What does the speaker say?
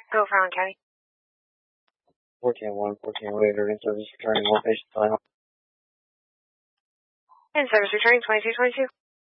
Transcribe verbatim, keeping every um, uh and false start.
Go for Allen County. fourteen one, fourteen later, in service returning, all patients sign off. In service returning, twenty-two twenty-two.